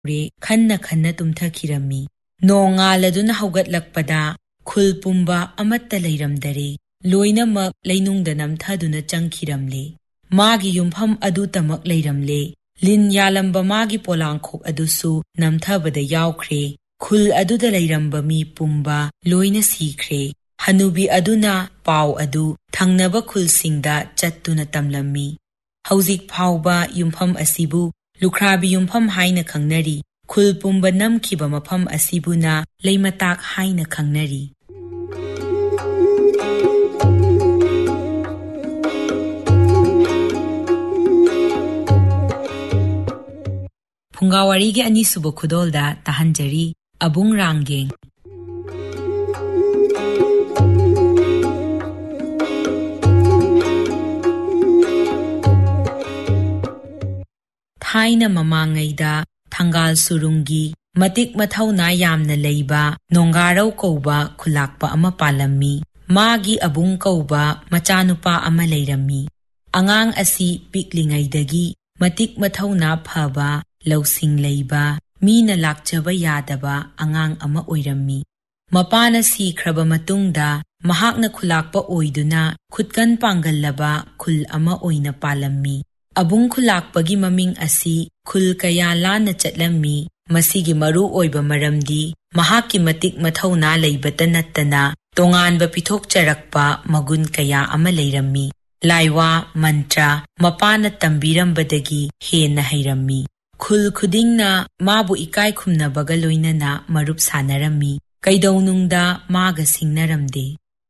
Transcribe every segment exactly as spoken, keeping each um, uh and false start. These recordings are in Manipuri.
ꯈꯟꯅ ꯈꯟꯅ ꯇꯨꯝꯊꯈꯤꯔꯝꯃꯤ꯫ ꯅꯣꯡꯉꯥꯜꯂꯗꯨꯅ ꯍꯧꯒꯠꯂꯛꯄꯗ ꯈꯨꯜ ꯄꯨꯝꯕ ꯑꯃꯠꯇ ꯂꯩꯔꯝꯗꯔꯦ꯫ ꯂꯣꯏꯅꯃꯛ ꯂꯩꯅꯨꯡꯗ ꯅꯝꯊꯗꯨꯅ ꯆꯪꯈꯤꯔꯝꯂꯦ꯫ ꯃꯥꯒꯤ ꯌꯨꯝꯐꯝ ꯑꯗꯨꯇꯃꯛ ꯂꯩꯔꯝꯂꯦ꯫ ꯂꯤꯟ ꯌꯥꯜꯂꯝꯕ ꯃꯥꯒꯤ ꯄꯣꯂꯥꯡꯈꯣꯛ ꯑꯗꯨꯁꯨ ꯅꯝꯊꯕꯗ ꯌꯥꯎꯈ꯭ꯔꯦ꯫ ꯈꯨꯜ ꯑꯗꯨꯗ ꯂꯩꯔꯝꯕ ꯃꯤ ꯄꯨꯝꯕ ꯂꯣꯏꯅ ꯁꯤꯈ꯭ꯔꯦ꯫ ꯍꯅꯨꯕꯤ ꯑꯗꯨꯅ ꯄꯥꯎ ꯑꯗꯨ ꯊꯪꯅꯕ ꯈꯨꯜꯁꯤꯡꯗ ꯆꯠꯇꯨꯅ ꯇꯝꯂꯝꯃꯤ꯫ ꯍꯧꯖꯤꯛ ꯐꯥꯎꯕ ꯌꯨꯝꯐꯝ ꯑꯁꯤꯕꯨ ꯂꯨꯈ꯭ꯔꯥꯕꯤ ꯌꯨꯝꯐꯝ ꯍꯥꯏꯅ ꯈꯪꯅꯔꯤ꯫ ꯈꯨꯜ ꯄꯨꯝꯕ ꯅꯝꯈꯤꯕ ꯃꯐꯝ ꯑꯁꯤꯕꯨꯅ ꯂꯩꯃꯇꯥꯛ ꯍꯥꯏꯅ ꯈꯪꯅꯔꯤ꯫ ꯐꯨꯡꯒꯥꯋꯥꯔꯤꯒꯤ ꯑꯅꯤꯁꯨꯕ ꯈꯨꯗꯣꯜꯗ ꯇꯥꯍꯟꯖꯔꯤ ꯑꯕꯨꯡ ꯔꯥꯡꯒꯦꯡ꯫ ꯊꯥꯏꯅ ꯃꯃꯥꯡꯉꯩꯗ ꯊꯪꯒꯥꯜ ꯁꯨꯔꯨꯡꯒꯤ ꯃꯇꯤꯛ ꯃꯊꯧꯅꯥ ꯌꯥꯝꯅ ꯂꯩꯕ ꯅꯣꯡꯒꯥꯔꯧ ꯀꯧꯕ ꯈꯨꯜꯂꯥꯛꯄ ꯑꯃ ꯄꯥꯜꯂꯝꯃꯤ꯫ ꯃꯥꯒꯤ ꯑꯕꯨꯡ ꯀꯧꯕ ꯃꯆꯥꯅꯨꯄꯥ ꯑꯃ ꯂꯩꯔꯝꯃꯤ꯫ ꯑꯉꯥꯡ ꯑꯁꯤ ꯄꯤꯛꯂꯤꯉꯩꯗꯒꯤ ꯃꯇꯤꯛ ꯃꯊꯧꯅꯥ ꯐꯕ, ꯂꯧꯁꯤꯡ ꯂꯩꯕ, ꯃꯤꯅ ꯂꯥꯛꯆꯕ ꯌꯥꯗꯕ ꯑꯉꯥꯡ ꯑꯃ ꯑꯣꯏꯔꯝꯃꯤ꯫ ꯃꯄꯥꯅ ꯁꯤꯈ꯭ꯔꯕ ꯃꯇꯨꯡꯗ ꯃꯍꯥꯛꯅ ꯈꯨꯜꯂꯥꯛꯄ ꯑꯣꯏꯗꯨꯅ ꯈꯨꯠꯀꯟ ꯄꯥꯡꯒꯜꯂꯕ ꯈꯨꯜ ꯑꯃ ꯑꯣꯏꯅ ꯄꯥꯜꯂꯝꯃꯤ꯫ ꯑꯕꯨꯡ ꯈꯨꯜꯂꯥꯛꯄꯒꯤ ꯃꯃꯤꯡ ꯑꯁꯤ ꯈꯨꯜ ꯀꯌꯥ ꯂꯥꯟꯅ ꯆꯠꯂꯝꯃꯤ꯫ ꯃꯁꯤꯒꯤ ꯃꯔꯨ ꯑꯣꯏꯕ ꯃꯔꯝꯗꯤ ꯃꯍꯥꯛꯀꯤ ꯃꯇꯤꯛ ꯃꯊꯧꯅꯥ ꯂꯩꯕꯇ ꯅꯠꯇꯅ ꯇꯣꯉꯥꯟꯕ ꯄꯤꯊꯣꯛꯆꯔꯛꯄ ꯃꯒꯨꯟ ꯀꯌꯥ ꯑꯃ ꯂꯩꯔꯝꯃꯤ꯫ ꯂꯥꯏꯋꯥ, ꯃꯟꯇ꯭ꯔ ꯃꯄꯥꯅ ꯇꯝꯕꯤꯔꯝꯕꯗꯒꯤ ꯍꯦꯟꯅ ꯍꯩꯔꯝꯃꯤ꯫ ꯈꯨꯜ ꯈꯨꯗꯤꯡꯅ ꯃꯥꯕꯨ ꯏꯀꯥꯏ ꯈꯨꯝꯅꯕꯒ ꯂꯣꯏꯅꯅ ꯃꯔꯨꯞ ꯁꯥꯅꯔꯝꯃꯤ꯫ ꯀꯩꯗꯧꯅꯨꯡꯗ ꯃꯥꯒ ꯁꯤꯡꯅꯔꯝꯗꯦ꯫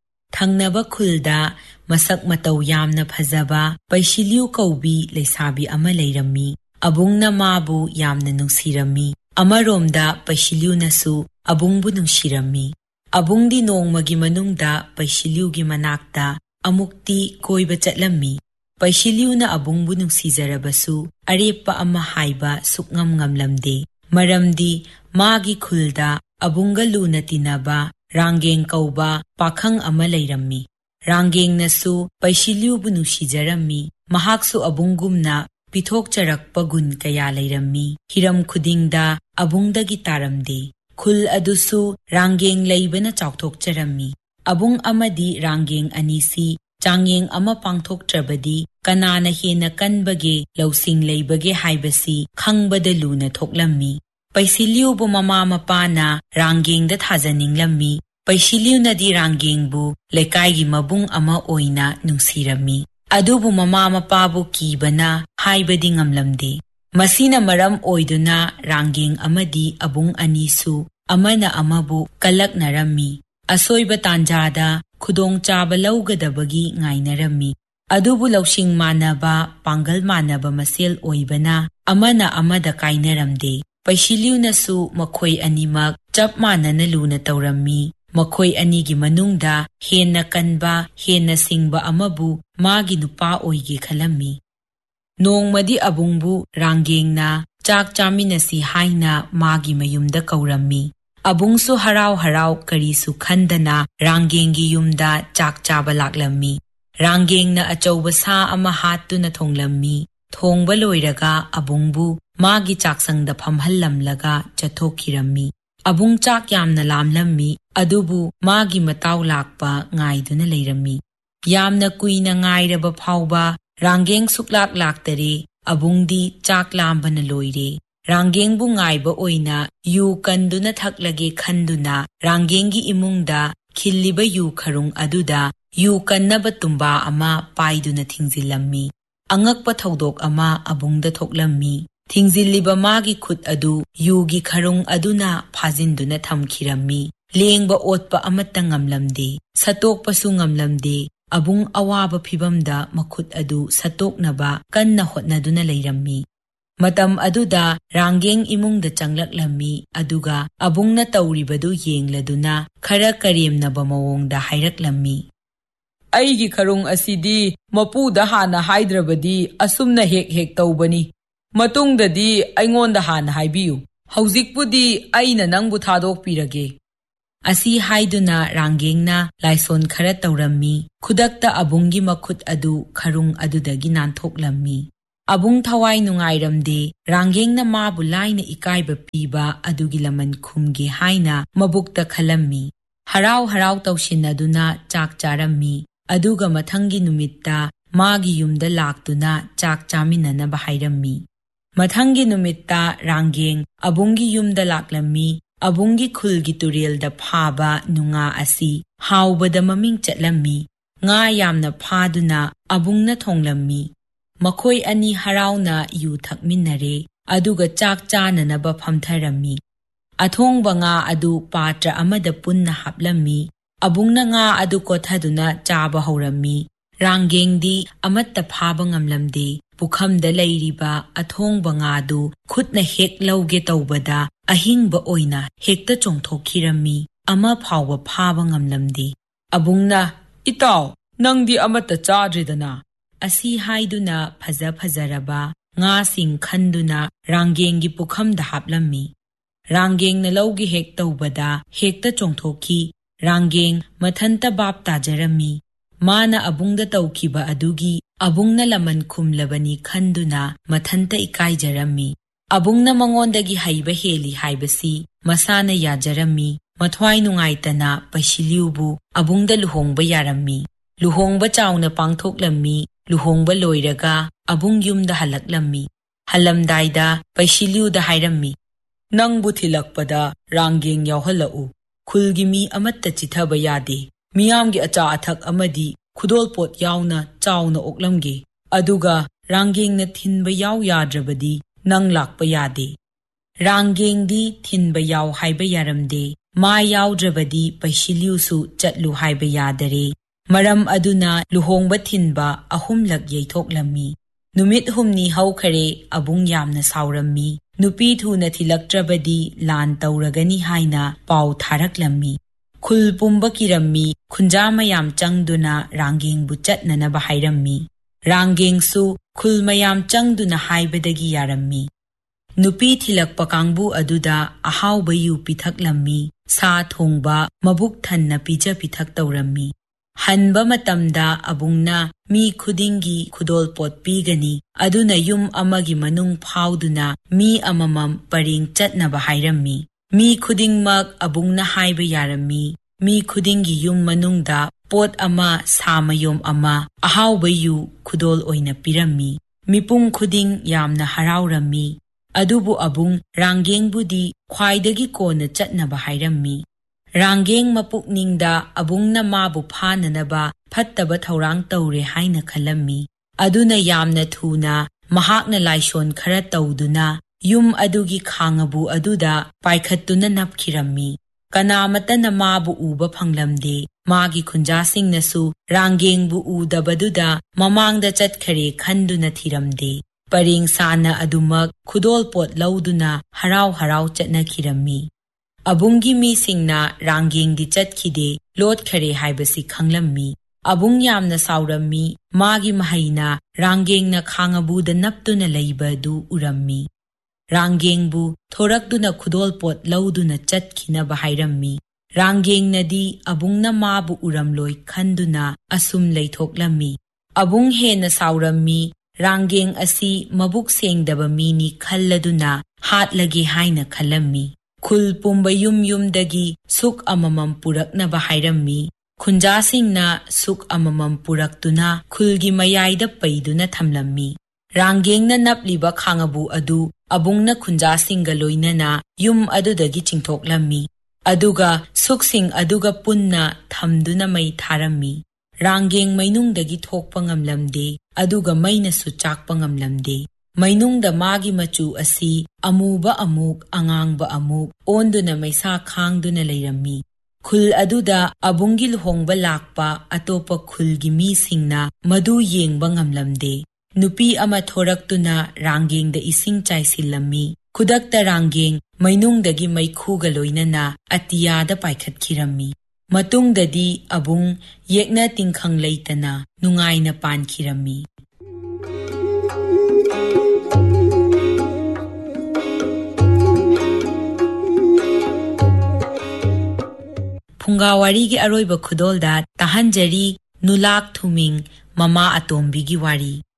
ꯊꯪꯅꯕ ꯈꯨꯜꯗ ꯃꯁꯛ ꯃꯇꯧ ꯌꯥꯝꯅ ꯐꯖꯕ ꯄꯩꯁꯤꯜꯌꯨ ꯀꯧꯕꯤ ꯂꯩꯁꯥꯕꯤ ꯑꯃ ꯂꯩꯔꯝꯃꯤ꯫ ꯑꯕꯨꯡꯅ ꯃꯥꯕꯨ ꯌꯥꯝꯅ ꯅꯨꯡꯁꯤꯔꯝꯃꯤ꯫ ꯑꯃꯔꯣꯝꯗ ꯄꯩꯁꯤꯜꯌꯨꯅꯁꯨ ꯑꯕꯨꯡꯕꯨ ꯅꯨꯡꯁꯤꯔꯝꯃꯤ꯫ ꯑꯕꯨꯡꯗꯤ ꯅꯣꯡꯃꯒꯤ ꯃꯅꯨꯡꯗ ꯄꯩꯁꯤꯜꯌꯨꯒꯤ ꯃꯅꯥꯛꯇ ꯑꯃꯨꯛꯇꯤ ꯀꯣꯏꯕ ꯆꯠꯂꯝꯃꯤ꯫ ꯄꯩꯁꯤꯜꯌꯨꯅ ꯑꯕꯨꯡꯕꯨ ꯅꯨꯡꯁꯤꯖꯔꯕꯁꯨ ꯑꯔꯦꯞꯄ ꯑꯃ ꯍꯥꯏꯕ ꯁꯨꯛꯉꯝ ꯉꯝꯂꯝꯗꯦ꯫ ꯃꯔꯝꯗꯤ ꯃꯥꯒꯤ ꯈꯨꯜꯗ ꯑꯕꯨꯡꯒ ꯂꯨꯅ ꯇꯤꯟꯅꯕ ꯔꯥꯡꯒꯦꯡ ꯀꯧꯕ ꯄꯥꯈꯪ ꯑꯃ ꯂꯩꯔꯝꯃꯤ꯫ ꯔꯥꯡꯒꯦꯡꯅꯁꯨ ꯄꯩꯁꯤꯜꯌꯨꯕꯨ ꯅꯨꯡꯁꯤꯖꯔꯝꯃꯤ꯫ ꯃꯍꯥꯛꯁꯨ ꯑꯕꯨꯡꯒꯨꯝꯅ ꯄꯤꯊꯣꯛꯆꯔꯛꯄ ꯒꯨꯟ ꯀꯌꯥ ꯂꯩꯔꯝꯃꯤ꯫ ꯍꯤꯔꯝ ꯈꯨꯗꯤꯡꯗ ꯑꯕꯨꯡꯗꯒꯤ ꯇꯥꯔꯝꯗꯦ꯫ ꯈꯨꯜ ꯑꯗꯨꯁꯨ ꯔꯥꯡꯒꯦꯡ ꯂꯩꯕꯅ ꯆꯥꯎꯊꯣꯛꯆꯔꯝꯃꯤ꯫ ꯑꯕꯨꯡ ꯑꯃꯗꯤ ꯔꯥꯡꯒꯦꯡ ꯑꯅꯤꯁꯤ ꯆꯥꯡꯌꯦꯡ ꯑꯃ ꯄꯥꯡꯊꯣꯛꯇ꯭ꯔꯕꯗꯤ ꯀꯅꯥꯅ ꯍꯦꯟꯅ ꯀꯟꯕꯒꯦ, ꯂꯧꯁꯤꯡ ꯂꯩꯕꯒꯦ ꯍꯥꯏꯕꯁꯤ ꯈꯪꯕꯗ ꯂꯨꯅ ꯊꯣꯛꯂꯝꯃꯤ꯫ ꯄꯩꯁꯤꯜꯌꯨꯕꯨ ꯃꯃꯥ ꯃꯄꯥꯅ ꯔꯥꯡꯒꯦꯡꯗ ꯊꯥꯖꯅꯤꯡꯂꯝꯃꯤ꯫ ꯄꯩꯁꯤꯜꯌꯨꯅꯗꯤ ꯔꯥꯡꯒꯦꯡꯕꯨ ꯂꯩꯀꯥꯏꯒꯤ ꯃꯕꯨꯡ ꯑꯃ ꯑꯣꯏꯅ ꯅꯨꯡꯁꯤꯔꯝꯃꯤ꯫ ꯑꯗꯨꯕꯨ ꯃꯃꯥ ꯃꯄꯥꯕꯨ ꯀꯤꯕꯅ ꯍꯥꯏꯕꯗꯤ ꯉꯝꯂꯝꯗꯦ꯫ ꯃꯁꯤꯅ ꯃꯔꯝ ꯑꯣꯏꯗꯨꯅ ꯔꯥꯡꯒꯦꯡ ꯑꯃꯗꯤ ꯑꯕꯨꯡ ꯑꯅꯤꯁꯨ ꯑꯃꯅ ꯑꯃꯕꯨ ꯀꯜꯂꯛꯅꯔꯝꯃꯤ꯫ ꯑꯁꯣꯏꯕ ꯇꯥꯟꯖꯥꯗ ꯈꯨꯗꯣꯡꯆꯥꯕ ꯂꯧꯒꯗꯕꯒꯤ ꯉꯥꯏꯅꯔꯝꯃꯤ꯫ ꯑꯗꯨꯕꯨ ꯂꯧꯁꯤꯡ ꯃꯥꯟꯅꯕ, ꯄꯥꯡꯒꯜ ꯃꯥꯟꯅꯕ ꯃꯁꯦꯜ ꯑꯣꯏꯕꯅ ꯑꯃꯅ ꯑꯃꯗ ꯀꯥꯏꯅꯔꯝꯗꯦ꯫ ꯄꯩꯁꯤꯜꯌꯨꯅꯁꯨ ꯃꯈꯣꯏ ꯑꯅꯤꯃꯛ ꯆꯞ ꯃꯥꯟꯅꯅ ꯂꯨꯅ ꯇꯧꯔꯝꯃꯤ꯫ ꯃꯈꯣꯏ ꯑꯅꯤꯒꯤ ꯃꯅꯨꯡꯗ ꯍꯦꯟꯅ ꯀꯟꯕ, ꯍꯦꯟꯅ ꯁꯤꯡꯕ ꯑꯃꯕꯨ ꯃꯥꯒꯤ ꯅꯨꯄꯥ ꯑꯣꯏꯒꯦ ꯈꯜꯂꯝꯃꯤ꯫ ꯅꯣꯡꯃꯗꯤ ꯑꯕꯨꯡꯕꯨ ꯔꯥꯡꯒꯦꯡꯅ ꯆꯥꯛ ꯆꯥꯃꯤꯟꯅꯁꯤ ꯍꯥꯏꯅ ꯃꯥꯒꯤ ꯃꯌꯨꯝꯗ ꯀꯧꯔꯝꯃꯤ꯫ ꯑꯕꯨꯡꯁꯨ ꯍꯔꯥꯎ ꯍꯔꯥꯎ ꯀꯔꯤꯁꯨ ꯈꯟꯗꯅ ꯔꯥꯡꯒꯦꯡꯒꯤ ꯌꯨꯝꯗ ꯆꯥꯛ ꯆꯥꯕ ꯂꯥꯛꯂꯝꯃꯤ꯫ ꯔꯥꯡꯒꯦꯡꯅ ꯑꯆꯧꯕ ꯁꯥ ꯑꯃ ꯍꯥꯠꯇꯨꯅ ꯊꯣꯡꯂꯝꯃꯤ꯫ ꯊꯣꯡꯕ ꯂꯣꯏꯔꯒ ꯑꯕꯨꯡꯕꯨ ꯃꯥꯒꯤ ꯆꯥꯛꯁꯪꯗ ꯐꯝꯍꯜꯂꯝꯂꯒ ꯆꯠꯊꯣꯛꯈꯤꯔꯝꯃꯤ꯫ ꯑꯕꯨꯡ ꯆꯥꯛ ꯌꯥꯝꯅ ꯂꯥꯝꯂꯝꯃꯤ꯫ ꯑꯗꯨꯕꯨ ꯃꯥꯒꯤ ꯃꯇꯥꯎ ꯂꯥꯛꯄ ꯉꯥꯏꯗꯨꯅ ꯂꯩꯔꯝꯃꯤ꯫ ꯌꯥꯝꯅ ꯀꯨꯏꯅ ꯉꯥꯏꯔꯕ ꯐꯥꯎꯕ ꯔꯥꯡꯒꯦꯡ ꯁꯨꯛꯂꯥꯛ ꯂꯥꯛꯇꯔꯦ꯫ ꯑꯕꯨꯡꯗꯤ ꯆꯥꯛ ꯂꯥꯝꯕꯅ ꯂꯣꯏꯔꯦ꯫ ꯔꯥꯡꯒꯦꯡꯕꯨ ꯉꯥꯏꯕ ꯑꯣꯏꯅ ꯌꯨ ꯀꯟꯗꯨꯅ ꯊꯛꯂꯒꯦ ꯈꯟꯗꯨꯅ ꯔꯥꯡꯒꯦꯡꯒꯤ ꯏꯃꯨꯡꯗ ꯈꯤꯜꯂꯤꯕ ꯌꯨ ꯈꯔꯨꯡ ꯑꯗꯨꯗ ꯌꯨ ꯀꯟꯅꯕ ꯇꯨꯝꯕꯥ ꯑꯃ ꯄꯥꯏꯗꯨꯅ ꯊꯤꯡꯖꯤꯜꯂꯝꯃꯤ꯫ ꯑꯉꯛꯄ ꯊꯧꯗꯣꯛ ꯑꯃ ꯑꯕꯨꯡꯗ ꯊꯣꯛꯂꯝꯃꯤ꯫ ꯊꯤꯡꯖꯤꯜꯂꯤꯕ ꯃꯥꯒꯤ ꯈꯨꯠ ꯑꯗꯨ ꯌꯨꯒꯤ ꯈꯔꯨꯡ ꯑꯗꯨꯅ ꯐꯥꯖꯤꯟꯗꯨꯅ ꯊꯝꯈꯤꯔꯝꯃꯤ꯫ ꯂꯦꯡꯕ ꯑꯣꯠꯄ ꯑꯃꯠꯇ ꯉꯝꯂꯝꯗꯦ꯫ ꯁꯠꯇꯣꯛꯄꯁꯨ ꯉꯝꯂꯝꯗꯦ꯫ ꯑꯕꯨꯡ ꯑꯋꯥꯕ ꯐꯤꯚꯝꯗ ꯃꯈꯨꯠ ꯑꯗꯨ ꯁꯠꯇꯣꯛꯅꯕ ꯀꯟꯅ ꯍꯣꯠꯅꯗꯨꯅ ꯂꯩꯔꯝꯃꯤ꯫ ꯃꯇꯝ ꯑꯗꯨꯗ ꯔꯥꯡꯒꯦꯡ ꯏꯃꯨꯡꯗ ꯆꯪꯂꯛꯂꯝꯃꯤ꯫ ꯑꯗꯨꯒ ꯑꯕꯨꯡꯅ ꯇꯧꯔꯤꯕꯗꯨ ꯌꯦꯡꯂꯗꯨꯅ ꯈꯔ ꯀꯔꯦꯝꯅꯕ ꯃꯑꯣꯡꯗ ꯍꯥꯏꯔꯛꯂꯝꯃꯤ꯫ ꯑꯩꯒꯤ ꯈꯔꯨꯡ ꯑꯁꯤꯗꯤ ꯃꯄꯨꯗ ꯍꯥꯟꯅ ꯍꯥꯏꯗ꯭ꯔꯕꯗꯤ ꯑꯁꯨꯝꯅ ꯍꯦꯛ ꯍꯦꯛ ꯇꯧꯕꯅꯤ꯫ ꯃꯇꯨꯡꯗꯗꯤ ꯑꯩꯉꯣꯟꯗ ꯍꯥꯟꯅ ꯍꯥꯏꯕꯤꯌꯨ꯫ ꯍꯧꯖꯤꯛꯄꯨꯗꯤ ꯑꯩꯅ ꯅꯪꯕꯨ ꯊꯥꯗꯣꯛꯄꯤꯔꯒꯦ꯫ ꯑꯁꯤ ꯍꯥꯏꯗꯨꯅ ꯔꯥꯡꯒꯦꯡꯅ ꯂꯥꯏꯁꯣꯟ ꯈꯔ ꯇꯧꯔꯝꯃꯤ꯫ ꯈꯨꯗꯛꯇ ꯑꯕꯨꯡꯒꯤ ꯃꯈꯨꯠ ꯑꯗꯨ ꯈꯔꯨꯡ ꯑꯗꯨꯗꯒꯤ ꯅꯥꯟꯊꯣꯛꯂꯝꯃꯤ꯫ ꯑꯕꯨꯡ ꯊꯋꯥꯏ ꯅꯨꯡꯉꯥꯏꯔꯝꯗꯦ ꯔꯥꯡꯒꯦꯡꯅ ꯃꯥꯕꯨ ꯂꯥꯏꯅ ꯏꯀꯥꯏꯕ ꯄꯤꯕ ꯑꯗꯨꯒꯤ ꯂꯃꯟ ꯈꯨꯝꯒꯦ ꯍꯥꯏꯅ ꯃꯕꯨꯛꯇ ꯈꯜꯂꯝꯃꯤ꯫ ꯍꯔꯥꯎ ꯍꯔꯥꯎ ꯇꯧꯁꯤꯟꯅꯗꯨꯅ ꯆꯥꯛ ꯆꯥꯔꯝꯃꯤ꯫ ꯑꯗꯨꯒ ꯃꯊꯪꯒꯤ ꯅꯨꯃꯤꯠꯇ ꯃꯥꯒꯤ ꯌꯨꯝꯗ ꯂꯥꯛꯇꯨꯅ ꯆꯥꯛ ꯆꯥꯃꯤꯟꯅꯅꯕ ꯍꯥꯏꯔꯝꯃꯤ꯫ ꯃꯊꯪꯒꯤ ꯅꯨꯃꯤꯠꯇ ꯔꯥꯡꯒꯦꯡ ꯑꯕꯨꯡꯒꯤ ꯌꯨꯝꯗ ꯂꯥꯛꯂꯝꯃꯤ꯫ ꯑꯕꯨꯡꯒꯤ ꯈꯨꯜꯒꯤ ꯇꯨꯔꯦꯜꯗ ꯐꯥꯕ ꯅꯨꯡꯉꯥ ꯑꯁꯤ ꯍꯥꯎꯕꯗ ꯃꯃꯤꯡ ꯆꯠꯂꯝꯃꯤ꯫ ꯉꯥ ꯌꯥꯝꯅ ꯐꯥꯗꯨꯅ ꯑꯕꯨꯡꯅ ꯊꯣꯡꯂꯝꯃꯤ꯫ ꯃꯈꯣꯏ ꯑꯅꯤ ꯍꯔꯥꯎꯅ ꯌꯨ ꯊꯛꯃꯤꯟꯅꯔꯦ ꯑꯗꯨꯒ ꯆꯥꯛ ꯆꯥꯅꯅꯕ ꯐꯝꯊꯔꯝꯃꯤ꯫ ꯑꯊꯣꯡꯕ ꯉꯥ ꯑꯗꯨ ꯄꯥꯇ꯭ꯔ ꯑꯃꯗ ꯄꯨꯟꯅ ꯍꯥꯞꯂꯝꯃꯤ꯫ ꯑꯕꯨꯡꯅ ꯉꯥ ꯑꯗꯨ ꯀꯣꯠꯊꯗꯨꯅ ꯆꯥꯕ ꯍꯧꯔꯝꯃꯤ꯫ ꯔꯥꯡꯒꯦꯡꯗꯤ ꯑꯃꯠꯇ ꯐꯥꯕ ꯉꯝꯂꯝꯗꯦ꯫ ꯄꯨꯈꯝꯗ ꯂꯩꯔꯤꯕ ꯑꯊꯣꯡꯕ ꯉꯥꯗꯨ ꯈꯨꯠꯅ ꯍꯦꯛ ꯂꯧꯒꯦ ꯇꯧꯕꯗ ꯑꯍꯤꯡꯕ ꯑꯣꯏꯅ ꯍꯦꯛꯇ ꯆꯣꯡꯊꯣꯛꯈꯤꯔꯝꯃꯤ꯫ ꯑꯃ ꯐꯥꯎꯕ ꯐꯥꯕ ꯉꯝꯂꯝꯗꯦ꯫ ꯑꯕꯨꯡꯅ "ꯏꯇꯥꯎ, ꯅꯪꯗꯤ ꯑꯃꯠꯇ ꯆꯥꯗ꯭ꯔꯦꯗꯅ" ꯑꯁꯤ ꯍꯥꯏꯗꯨꯅ ꯐꯖ ꯐꯖꯔꯕ ꯉꯥꯁꯤꯡ ꯈꯟꯗꯨꯅ ꯔꯥꯡꯒꯦꯡꯒꯤ ꯄꯨꯈꯝꯗ ꯍꯥꯞꯂꯝꯃꯤ꯫ ꯔꯥꯡꯒꯦꯡꯅ ꯂꯧꯒꯦ ꯍꯦꯛ ꯇꯧꯕꯗ ꯍꯦꯛꯇ ꯆꯣꯡꯊꯣꯛꯈꯤ꯫ ꯔꯥꯡꯒꯦꯡ ꯃꯊꯟꯇ ꯚꯥꯞ ꯇꯥꯖꯔꯝꯃꯤ꯫ ꯃꯥꯅ ꯑꯕꯨꯡꯗ ꯇꯧꯈꯤꯕ ꯑꯗꯨꯒꯤ ꯑꯕꯨꯡꯅ ꯂꯃꯟ ꯈꯨꯝꯂꯕꯅꯤ ꯈꯟꯗꯨꯅ ꯃꯊꯟꯇ ꯏꯀꯥꯏꯖꯔꯝꯃꯤ꯫ ꯑꯕꯨꯡꯅ ꯃꯉꯣꯟꯗꯒꯤ ꯍꯩꯕ ꯍꯦꯜꯂꯤ ꯍꯥꯏꯕꯁꯤ ꯃꯁꯥꯅ ꯌꯥꯖꯔꯝꯃꯤ꯫ ꯃꯊ꯭ꯋꯥꯏ ꯅꯨꯡꯉꯥꯏꯇꯅ ꯄꯩꯁꯤꯜꯌꯨꯕꯨ ꯑꯕꯨꯡꯗ ꯂꯨꯍꯣꯡꯕ ꯌꯥꯔꯝꯃꯤ꯫ ꯂꯨꯍꯣꯡꯕ ꯆꯥꯎꯅ ꯄꯥꯡꯊꯣꯛꯂꯝꯃꯤ꯫ ꯂꯨꯍꯣꯡꯕ ꯂꯣꯏꯔꯒ ꯑꯕꯨꯡ ꯌꯨꯝꯗ ꯍꯜꯂꯛꯂꯝꯃꯤ꯫ ꯍꯜꯂꯝꯗꯥꯏꯗ ꯄꯩꯁꯤꯜꯌꯨꯗ ꯍꯥꯏꯔꯝꯃꯤ, "ꯅꯪꯕꯨ ꯊꯤꯜꯂꯛꯄꯗ ꯔꯥꯡꯒꯦꯡ ꯌꯥꯎꯍꯜꯂꯛꯎ꯫ ꯈꯨꯜꯒꯤ ꯃꯤ ꯑꯃꯠꯇ ꯆꯤꯊꯕ ꯌꯥꯗꯦ꯫ ꯃꯤꯌꯥꯝꯒꯤ ꯑꯆꯥ ꯑꯊꯛ ꯑꯃꯗꯤ ꯈꯨꯗꯣꯜꯄꯣꯠ ꯌꯥꯎꯅ ꯆꯥꯎꯅ ꯑꯣꯛꯂꯝꯒꯦ꯫ ꯑꯗꯨꯒ ꯔꯥꯡꯒꯦꯡꯅ ꯊꯤꯟꯕ ꯌꯥꯎ ꯌꯥꯗ꯭ꯔꯕꯗꯤ ꯅꯪ ꯂꯥꯛꯄ ꯌꯥꯗꯦ." ꯔꯥꯡꯒꯦꯡꯗꯤ ꯊꯤꯟꯕ ꯌꯥꯎ ꯍꯥꯏꯕ ꯌꯥꯔꯝꯗꯦ꯫ ꯃꯥ ꯌꯥꯎꯗ꯭ꯔꯕꯗꯤ ꯄꯩꯁꯤꯜꯌꯨꯁꯨ ꯆꯠꯂꯨ ꯍꯥꯏꯕ ꯌꯥꯗꯔꯦ꯫ ꯃꯔꯝ ꯑꯗꯨꯅ ꯂꯨꯍꯣꯡꯕ ꯊꯤꯟꯕ ꯑꯍꯨꯝꯂꯛ ꯌꯩꯊꯣꯛꯂꯝꯃꯤ꯫ ꯅꯨꯃꯤꯠ ꯍꯨꯝꯅꯤ ꯍꯧꯈꯔꯦ꯫ ꯑꯕꯨꯡ ꯌꯥꯝꯅ ꯁꯥꯎꯔꯝꯃꯤ꯫ ꯅꯨꯄꯤ ꯊꯨꯅ ꯊꯤꯜꯂꯛꯇ꯭ꯔꯕꯗꯤ ꯂꯥꯟ ꯇꯧꯔꯒꯅꯤ ꯍꯥꯏꯅ ꯄꯥꯎ ꯊꯥꯔꯛꯂꯝꯃꯤ꯫ ꯈꯨꯜ ꯄꯨꯝꯕ ꯀꯤꯔꯝꯃꯤ꯫ ꯈꯨꯟꯖꯥ ꯃꯌꯥꯝ ꯆꯪꯗꯨꯅ ꯔꯥꯡꯒꯦꯡꯕꯨ ꯆꯠꯅꯅꯕ ꯍꯥꯏꯔꯝꯃꯤ꯫ ꯔꯥꯡꯒꯦꯡꯁꯨ ꯈꯨꯜ ꯃꯌꯥꯝ ꯆꯪꯗꯨꯅ ꯍꯥꯏꯕꯗꯒꯤ ꯌꯥꯔꯝꯃꯤ꯫ ꯅꯨꯄꯤ ꯊꯤꯜꯂꯛꯄ ꯀꯥꯡꯕꯨ ꯑꯗꯨꯗ ꯑꯍꯥꯎꯕ ꯌꯨ ꯄꯤꯊꯛꯂꯝꯃꯤ꯫ ꯁꯥ ꯊꯣꯡꯕ ꯃꯕꯨꯛ ꯊꯟꯅ ꯄꯤꯖ ꯄꯤꯊꯛ ꯇꯧꯔꯝꯃꯤ꯫ ꯍꯟꯕ ꯃꯇꯝꯗ ꯑꯕꯨꯡꯅ ꯃꯤ ꯈꯨꯗꯤꯡꯒꯤ ꯈꯨꯗꯣꯜꯄꯣꯠ ꯄꯤꯒꯅꯤ꯫ ꯑꯗꯨꯅ ꯌꯨꯝ ꯑꯃꯒꯤ ꯃꯅꯨꯡ ꯐꯥꯎꯗꯨꯅ ꯃꯤ ꯑꯃꯃꯝ ꯄꯔꯦꯡ ꯆꯠꯅꯕ ꯍꯥꯏꯔꯝꯃꯤ꯫ ꯃꯤ ꯈꯨꯗꯤꯡꯃꯛ ꯑꯕꯨꯡꯅ ꯍꯥꯏꯕ ꯌꯥꯔꯝꯃꯤ꯫ ꯃꯤ ꯈꯨꯗꯤꯡꯒꯤ ꯌꯨꯝ ꯃꯅꯨꯡꯗ ꯄꯣꯠ ꯑꯃ, ꯁꯥ ꯃꯌꯣꯝ ꯑꯃ, ꯑꯍꯥꯎꯕ ꯌꯨ ꯈꯨꯗꯣꯜ ꯑꯣꯏꯅ ꯄꯤꯔꯝꯃꯤ꯫ ꯃꯤꯄꯨꯝ ꯈꯨꯗꯤꯡ ꯌꯥꯝꯅ ꯍꯔꯥꯎꯔꯝꯃꯤ꯫ ꯑꯗꯨꯕꯨ ꯑꯕꯨꯡ ꯔꯥꯡꯒꯦꯡꯕꯨꯗꯤ ꯈ꯭ꯋꯥꯏꯗꯒꯤ ꯀꯣꯟꯅ ꯆꯠꯅꯕ ꯍꯥꯏꯔꯝꯃꯤ꯫ ꯔꯥꯡꯒꯦꯡ ꯃꯄꯨꯛꯅꯤꯡꯗ ꯑꯕꯨꯡꯅ ꯃꯥꯕꯨ ꯐꯥꯅꯅꯕ ꯐꯠꯇꯕ ꯊꯧꯔꯥꯡ ꯇꯧꯔꯦ ꯍꯥꯏꯅ ꯈꯜꯂꯝꯃꯤ꯫ ꯑꯗꯨꯅ ꯌꯥꯝꯅ ꯊꯨꯅ ꯃꯍꯥꯛꯅ ꯂꯥꯏꯁꯣꯟ ꯈꯔ ꯇꯧꯗꯨꯅ ꯌꯨꯝ ꯑꯗꯨꯒꯤ ꯈꯥꯉꯕꯨ ꯑꯗꯨꯗ ꯄꯥꯏꯈꯠꯇꯨꯅ ꯅꯞꯈꯤꯔꯝꯃꯤ꯫ ꯀꯅꯥꯃꯠꯇꯅ ꯃꯥꯕꯨ ꯎꯕ ꯐꯪꯂꯝꯗꯦ꯫ ꯃꯥꯒꯤ ꯈꯨꯟꯖꯥꯁꯤꯡꯅꯁꯨ ꯔꯥꯡꯒꯦꯡꯕꯨ ꯎꯗꯕꯗꯨꯗ ꯃꯃꯥꯡꯗ ꯆꯠꯈꯔꯦ ꯈꯟꯗꯨꯅ ꯊꯤꯔꯝꯗꯦ꯫ ꯄꯔꯦꯡ ꯁꯥꯅ ꯑꯗꯨꯃꯛ ꯈꯨꯗꯣꯜꯄꯣꯠ ꯂꯧꯗꯨꯅ ꯍꯔꯥꯎ ꯍꯔꯥꯎ ꯆꯠꯅꯈꯤꯔꯝꯃꯤ꯫ ꯑꯕꯨꯡꯒꯤ ꯃꯤꯁꯤꯡꯅ ꯔꯥꯡꯒꯦꯡꯗꯤ ꯆꯠꯈꯤꯗꯦ, ꯂꯣꯠꯈꯔꯦ ꯍꯥꯏꯕꯁꯤ ꯈꯪꯂꯝꯃꯤ꯫ ꯑꯕꯨꯡ ꯌꯥꯝꯅ ꯁꯥꯎꯔꯝꯃꯤ꯫ ꯃꯥꯒꯤ ꯃꯍꯩꯅ ꯔꯥꯡꯒꯦꯡꯅ ꯈꯥꯉꯕꯨꯗ ꯅꯞꯇꯨꯅ ꯂꯩꯕ ꯑꯗꯨ ꯎꯔꯝꯃꯤ꯫ ꯔꯥꯡꯒꯦꯡꯕꯨ ꯊꯣꯔꯛꯇꯨꯅ ꯈꯨꯗꯣꯜꯄꯣꯠ ꯂꯧꯗꯨꯅ ꯆꯠꯈꯤꯅꯕ ꯍꯥꯏꯔꯝꯃꯤ꯫ ꯔꯥꯡꯒꯦꯡꯅꯗꯤ ꯑꯕꯨꯡꯅ ꯃꯥꯕꯨ ꯎꯔꯝꯂꯣꯏ ꯈꯟꯗꯨꯅ ꯑꯁꯨꯝ ꯂꯩꯊꯣꯛꯂꯝꯃꯤ꯫ ꯑꯕꯨꯡ ꯍꯦꯟꯅ ꯁꯥꯎꯔꯝꯃꯤ꯫ ꯔꯥꯡꯒꯦꯡ ꯑꯁꯤ ꯃꯕꯨꯛ ꯁꯦꯡꯗꯕ ꯃꯤꯅꯤ ꯈꯜꯂꯗꯨꯅ ꯍꯥꯠꯂꯒꯦ ꯍꯥꯏꯅ ꯈꯜꯂꯝꯃꯤ꯫ ꯈꯨꯜ ꯄꯨꯝꯕ ꯌꯨꯝ ꯌꯨꯝꯗꯒꯤ ꯁꯨꯛ ꯑꯃꯃꯝ ꯄꯨꯔꯛꯅꯕ ꯍꯥꯏꯔꯝꯃꯤ꯫ ꯈꯨꯟꯖꯥꯁꯤꯡꯅ ꯁꯨꯛ ꯑꯃꯃꯝ ꯄꯨꯔꯛꯇꯨꯅ ꯈꯨꯜꯒꯤ ꯃꯌꯥꯏꯗ ꯄꯩꯗꯨꯅ ꯊꯝꯂꯝꯃꯤ꯫ ꯔꯥꯡꯒꯦꯡꯅ ꯅꯞꯂꯤꯕ ꯈꯥꯉꯕꯨ ꯑꯗꯨ ꯑꯕꯨꯡꯅ ꯈꯨꯟꯖꯥꯁꯤꯡꯒ ꯂꯣꯏꯅꯅ ꯌꯨꯝ ꯑꯗꯨꯗꯒꯤ ꯆꯤꯡꯊꯣꯛꯂꯝꯃꯤ꯫ ꯑꯗꯨꯒ ꯁꯨꯛꯁꯤꯡ ꯑꯗꯨꯒ ꯄꯨꯟꯅ ꯊꯝꯗꯨꯅ ꯃꯩ ꯊꯥꯔꯝꯃꯤ꯫ ꯔꯥꯡꯒꯦꯡ ꯃꯩꯅꯨꯡꯗꯒꯤ ꯊꯣꯛꯄ ꯉꯝꯂꯝꯗꯦ꯫ ꯑꯗꯨꯒ ꯃꯩꯅꯁꯨ ꯆꯥꯛꯄ ꯉꯝꯂꯝꯗꯦ꯫ ꯃꯩꯅꯨꯡꯗ ꯃꯥꯒꯤ ꯃꯆꯨ ꯑꯁꯤ ꯑꯃꯨꯕ ꯑꯃꯨꯛ ꯑꯉꯥꯡꯕ ꯑꯃꯨꯛ ꯑꯣꯟꯗꯨꯅ ꯃꯩꯁꯥ ꯈꯥꯡꯗꯨꯅ ꯂꯩꯔꯝꯃꯤ꯫ ꯈꯨꯜ ꯑꯗꯨꯗ ꯑꯕꯨꯡꯒꯤ ꯂꯨꯍꯣꯡꯕ ꯂꯥꯛꯄ ꯑꯇꯣꯞꯄ ꯈꯨꯜꯒꯤ ꯃꯤꯁꯤꯡꯅ ꯃꯗꯨ ꯌꯦꯡꯕ ꯉꯝꯂꯝꯗꯦ꯫ ꯅꯨꯄꯤ ꯑꯃ ꯊꯣꯔꯛꯇꯨꯅ ꯔꯥꯡꯒꯦꯡꯗ ꯏꯁꯤꯡ ꯆꯥꯏꯁꯤꯜꯂꯝꯃꯤ꯫ ꯈꯨꯗꯛꯇ ꯔꯥꯡꯒꯦꯡ ꯃꯩꯅꯨꯡꯗꯒꯤ ꯃꯩꯈꯨꯒ ꯂꯣꯏꯅꯅ ꯑꯇꯤꯌꯥꯗ ꯄꯥꯏꯈꯠꯈꯤꯔꯝꯃꯤ꯫ ꯃꯇꯨꯡꯗꯗꯤ ꯑꯕꯨꯡ ꯌꯦꯛꯅ ꯇꯤꯡꯈꯪ ꯂꯩꯇꯅ ꯅꯨꯡꯉꯥꯏꯅ ꯄꯥꯟꯈꯤꯔꯝꯃꯤ꯫ ꯐꯨꯡꯒꯥꯋꯥꯔꯤꯒꯤ ꯑꯔꯣꯏꯕ ꯈꯨꯗꯣꯜꯗ ꯇꯥꯍꯟꯖꯔꯤ ꯅꯨꯂꯥꯛ ꯊꯨꯃꯤꯡ ꯃꯃꯥ ꯑꯇꯣꯝꯕꯤꯒꯤ ꯋꯥꯔꯤ꯫